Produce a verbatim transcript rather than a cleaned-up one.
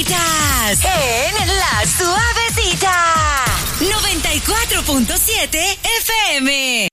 Suavecitas en La Suavecita noventa y cuatro punto siete F M.